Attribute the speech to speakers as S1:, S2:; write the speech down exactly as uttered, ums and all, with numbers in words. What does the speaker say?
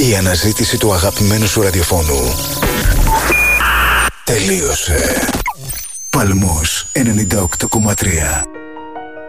S1: Η αναζήτηση του αγαπημένου σου ραδιοφώνου τελείωσε. Παλμός ενενήντα οκτώ κόμμα τρία.